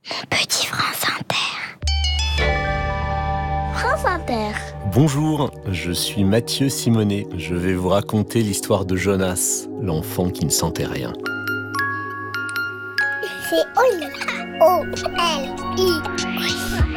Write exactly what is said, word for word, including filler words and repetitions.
Petit France Inter. France Inter. Bonjour, je suis Mathieu Simonet. Je vais vous raconter l'histoire de Jonas, l'enfant qui ne sentait rien. C'est Oli. O L I.